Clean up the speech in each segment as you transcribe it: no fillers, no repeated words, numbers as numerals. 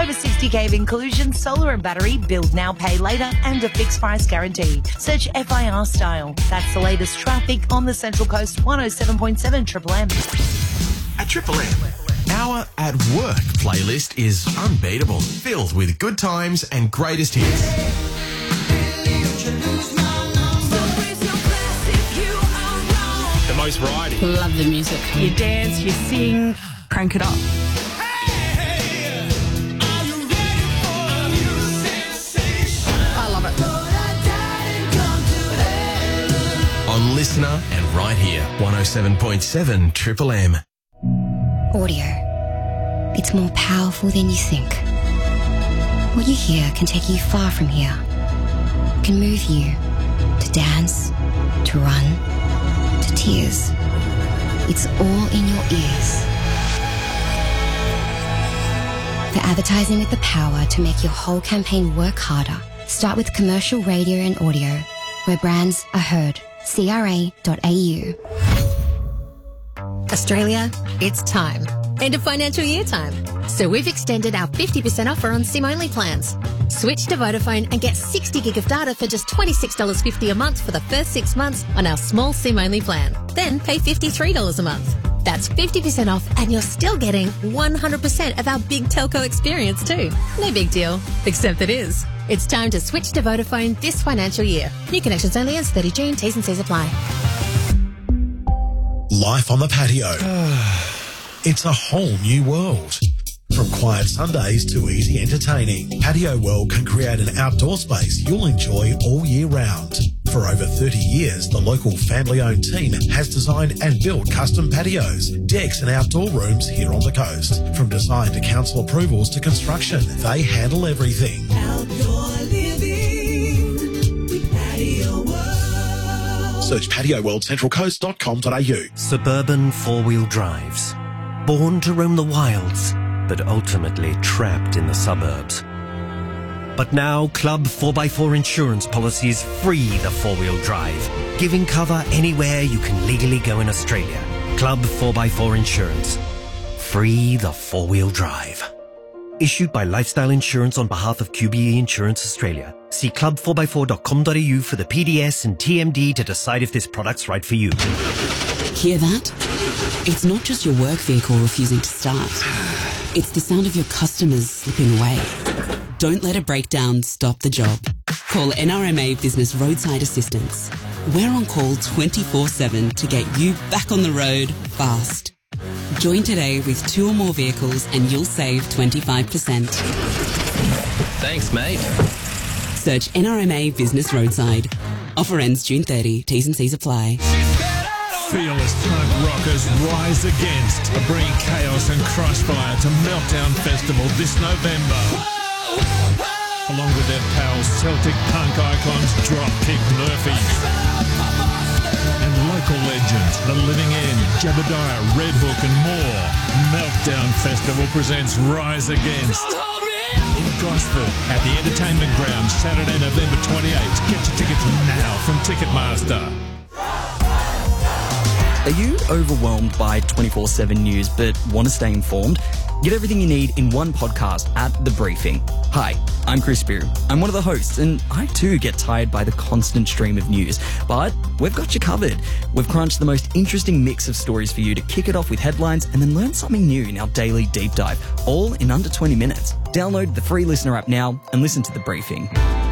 Over 60k of inclusion, solar and battery, build now, pay later, and a fixed price guarantee. Search FIR Style. That's the latest traffic on the Central Coast 107.7 Triple M. At Triple M, our At Work playlist is unbeatable, filled with good times and greatest hits. The most variety. Love the music. You dance, you sing, crank it up. I love it. On Listener and right here, 107.7 Triple M. Audio. It's more powerful than you think. What you hear can take you far from here. Can move you to dance, to run, to tears. It's all in your ears. For advertising with the power to make your whole campaign work harder, start with commercial radio and audio, where brands are heard. CRA.au. Australia, it's time. End of financial year time. So we've extended our 50% offer on SIM-only plans. Switch to Vodafone and get 60 gig of data for just $26.50 a month for the first 6 months on our small SIM-only plan. Then pay $53 a month. That's 50% off and you're still getting 100% of our big telco experience too. No big deal, except it is. It's time to switch to Vodafone this financial year. New connections only ends 30 June. T's and C's apply. Life on the patio. It's a whole new world. From quiet Sundays to easy entertaining, Patio World can create an outdoor space you'll enjoy all year round. For over 30 years, the local family-owned team has designed and built custom patios, decks and outdoor rooms here on the coast. From design to council approvals to construction, they handle everything. Outdoor living with Patio World. Search patioworldcentralcoast.com.au. Suburban four-wheel drives. Born to roam the wilds, but ultimately trapped in the suburbs. But now Club 4x4 insurance policies free the four-wheel drive, giving cover anywhere you can legally go in Australia. Club 4x4 Insurance. Free the four-wheel drive. Issued by Lifestyle Insurance on behalf of QBE Insurance Australia. See club4x4.com.au for the PDS and TMD to decide if this product's right for you. Hear that? It's not just your work vehicle refusing to start. It's the sound of your customers slipping away. Don't let a breakdown stop the job. Call NRMA Business Roadside Assistance. We're on call 24/7 to get you back on the road fast. Join today with 2 or more vehicles and you'll save 25%. Thanks, mate. Search NRMA Business Roadside. Offer ends June 30. T's and C's apply. Fearless punk rockers Rise Against are bringing chaos and crossfire to Meltdown Festival this November. Along with their pals Celtic punk icons Dropkick Murphys and local legends The Living End, Jebediah, Red Hook and more. Meltdown Festival presents Rise Against in Gosford at the Entertainment Grounds Saturday, November 28th. Get your tickets now from Ticketmaster. Are you overwhelmed by 24/7 news but want to stay informed? Get everything you need in one podcast at The Briefing. Hi, I'm Chris Beer. I'm one of the hosts, and I too get tired by the constant stream of news. But we've got you covered. We've crunched the most interesting mix of stories for you to kick it off with headlines and then learn something new in our daily deep dive, all in under 20 minutes. Download the free Listener app now and listen to The Briefing.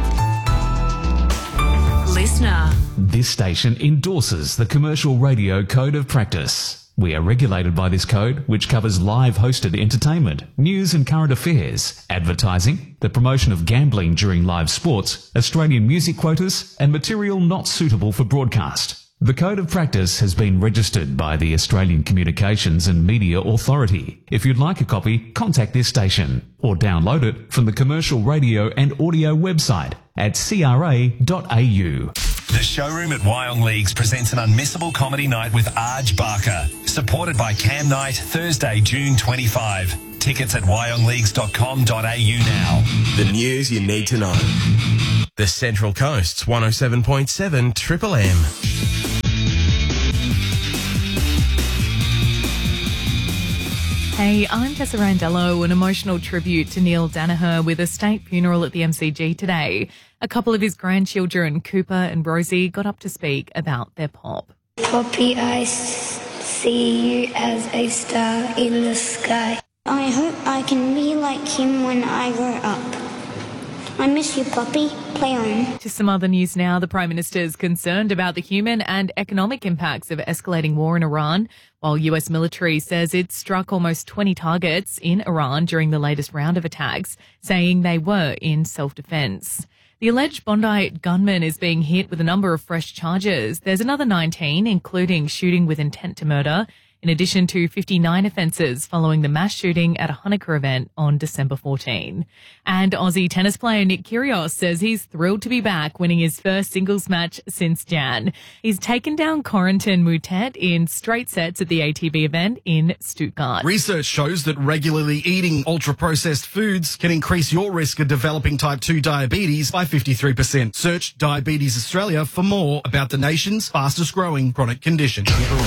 Listener. This station endorses the Commercial Radio Code of Practice. We are regulated by this code, which covers live hosted entertainment, news and current affairs, advertising, the promotion of gambling during live sports, Australian music quotas, and material not suitable for broadcast. The Code of Practice has been registered by the Australian Communications and Media Authority. If you'd like a copy, contact this station or download it from the Commercial Radio and Audio website at cra.au. The Showroom at Wyong Leagues presents an unmissable comedy night with Arj Barker, supported by Cam Night, Thursday, June 25. Tickets at wyongleagues.com.au now. The news you need to know. The Central Coast's 107.7 Triple M. Hey, I'm Tessa Randello, an emotional tribute to Neil Danaher with a state funeral at the MCG today. A couple of his grandchildren, Cooper and Rosie, got up to speak about their pop. Poppy, I see you as a star in the sky. I hope I can be like him when I grow up. I miss you, Poppy. Play on. To some other news now, the Prime Minister is concerned about the human and economic impacts of escalating war in Iran, while US military says it struck almost 20 targets in Iran during the latest round of attacks, saying they were in self-defense. The alleged Bondi gunman is being hit with a number of fresh charges. There's another 19, including shooting with intent to murder, in addition to 59 offences following the mass shooting at a Hanukkah event on December 14. And Aussie tennis player Nick Kyrgios says he's thrilled to be back, winning his first singles match since Jan. He's taken down Corentin Moutet in straight sets at the ATP event in Stuttgart. Research shows that regularly eating ultra-processed foods can increase your risk of developing type 2 diabetes by 53%. Search Diabetes Australia for more about the nation's fastest-growing chronic condition.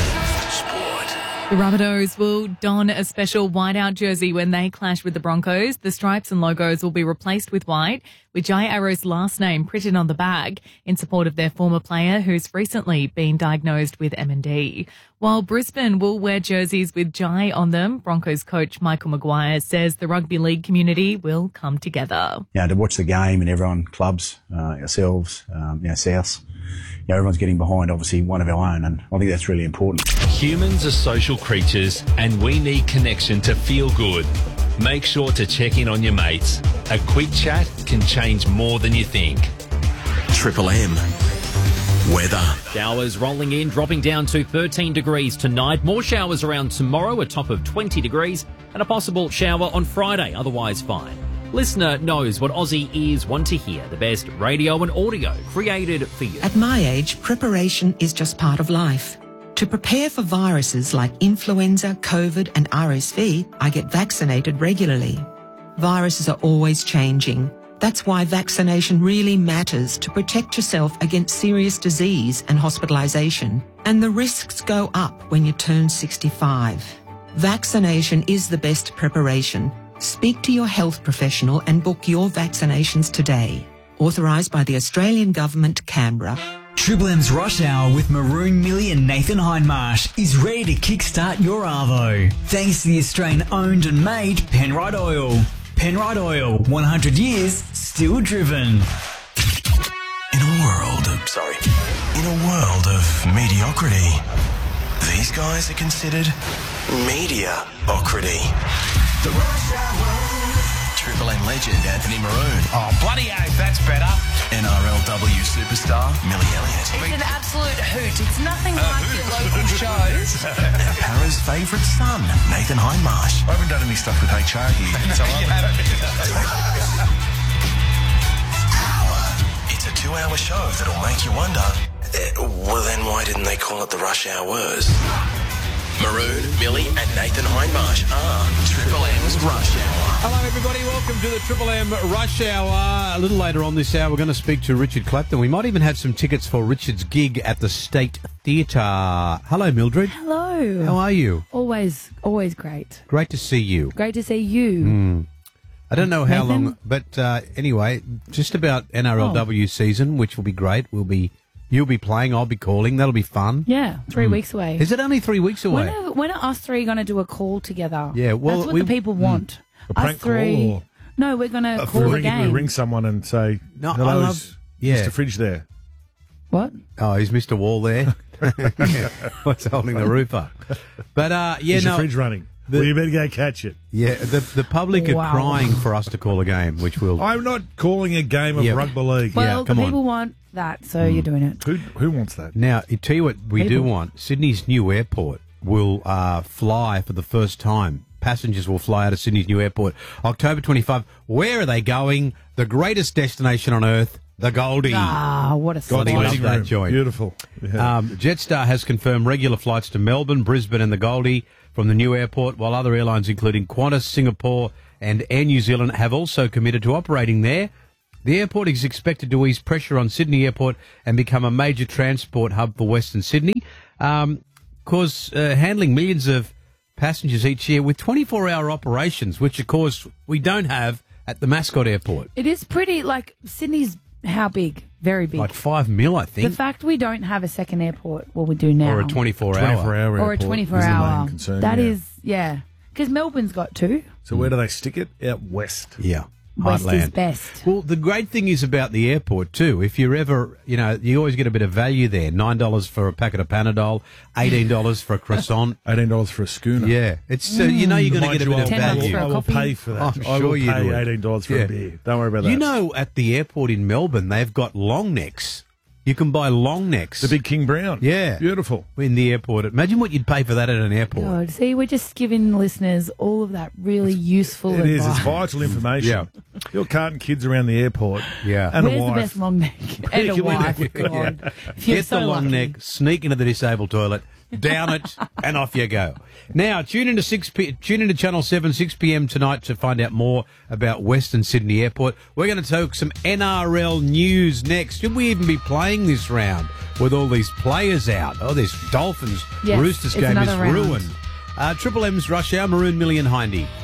The Rabbitohs will don a special whiteout jersey when they clash with the Broncos. The stripes and logos will be replaced with white, with Jai Arrow's last name printed on the bag in support of their former player who's recently been diagnosed with MND. While Brisbane will wear jerseys with Jai on them, Broncos coach Michael Maguire says the rugby league community will come together. To watch the game and everyone, clubs, ourselves, Souths, everyone's getting behind, obviously, one of our own, and I think that's really important. Humans are social creatures and we need connection to feel good. Make sure to check in on your mates. A quick chat can change more than you think. Triple M. Weather. Showers rolling in, dropping down to 13 degrees tonight. More showers around tomorrow, a top of 20 degrees, and a possible shower on Friday, otherwise fine. Listener knows what Aussie ears want to hear, the best radio and audio created for you. At my age, preparation is just part of life. To prepare for viruses like influenza, COVID and RSV, I get vaccinated regularly. Viruses are always changing. That's why vaccination really matters to protect yourself against serious disease and hospitalisation. And the risks go up when you turn 65. Vaccination is the best preparation. Speak to your health professional and book your vaccinations today. Authorised by the Australian Government, Canberra. Triple M's Rush Hour with Maroon, Millie and Nathan Hindmarsh is ready to kickstart your Arvo. Thanks to the Australian-owned and made Penrite Oil. Penrite Oil, 100 years, still driven. In a world of mediocrity, these guys are considered media-ocrity. The Rush Hour. Triple M legend Anthony Maroon. Oh, bloody oath, that's better. NRLW superstar Millie Elliott. It's an absolute hoot. It's nothing like your local shows. And Para's favourite son, Nathan Hindmarsh. I haven't done any stuff with HR here. So It's a 2-hour show that'll make you wonder, well then why didn't they call it the Rush Hours? Maroon, Millie and Nathan Hindmarsh are Triple M's Rush Hour. Hello everybody, welcome to the Triple M Rush Hour. A little later on this hour we're going to speak to Richard Clapton. We might even have some tickets for Richard's gig at the State Theatre. Hello Mildred. Hello. How are you? Always great. Great to see you. Great to see you. I don't know how Nathan? long, but anyway, just about NRLW season, which will be great. You'll be playing, I'll be calling. That'll be fun. Yeah, 3 weeks away. Is it only 3 weeks away? When are us three going to do a call together? Yeah, well, that's what the people want. A prank us three. call? Or no, we're going to call a game. We ring someone and say, No, hello, I love- is yeah. Mr. Fridge there? What? Oh, is Mr. Wall there? What's holding the roof up? But, Is your fridge running? Well, you better go catch it. Yeah, the public are crying for us to call a game, which will... I'm not calling a game of rugby league. Well, the people want that, so you're doing it. Who wants that? Now, I tell you what we do want. Sydney's new airport will fly for the first time. Passengers will fly out of Sydney's new airport October 25. Where are they going? The greatest destination on earth, the Goldie. Ah, what a God, I love waiting that room. joint. Beautiful. Yeah. Jetstar has confirmed regular flights to Melbourne, Brisbane and the Goldie from the new airport, while other airlines including Qantas, Singapore and Air New Zealand have also committed to operating there. The airport is expected to ease pressure on Sydney Airport and become a major transport hub for Western Sydney. Handling millions of passengers each year with 24-hour operations, which, of course, we don't have at the Mascot Airport. It is pretty, like, Sydney's how big? Very big. Like 5 mil, I think. The fact we don't have a second airport, well, we do now. Or a 24-hour. Or a 24-hour. That yeah. is, yeah. Because Melbourne's got two. So where do they stick it? Out west. Yeah. West Heartland. is best. Well, the great thing is about the airport too. If you're ever, you always get a bit of value there. $9 for a packet of Panadol, $18 for a croissant, $18 for a schooner. Yeah, it's you're going to get a bit of value. I will pay for that. I'm I sure will you pay do. $18 for a beer. Don't worry about that. You know, at the airport in Melbourne, they've got long necks. You can buy long necks. The big King Brown. Yeah. Beautiful. In the airport. Imagine what you'd pay for that at an airport. God, see, we're just giving listeners all of that really useful It is. advice. It's vital information. Yeah. You're carting kids around the airport. Yeah. And Where's a wife. the best long neck? And a wife, God. If you're Get so the long lucky. neck, sneak into the disabled toilet, down it, and off you go. Now, tune into Channel 7, 6 p.m. tonight to find out more about Western Sydney Airport. We're going to talk some NRL news next. Should we even be playing this round with all these players out? Oh, this Dolphins Yes, Roosters it's game is another round. ruined. Triple M's Rush Hour, Maroon, Millie and Hindy.